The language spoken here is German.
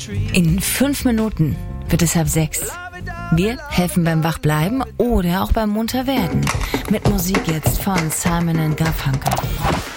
In 5 Minuten wird es 5:30. Wir helfen beim Wachbleiben oder auch beim Munterwerden. Mit Musik jetzt von Simon & Garfunkel.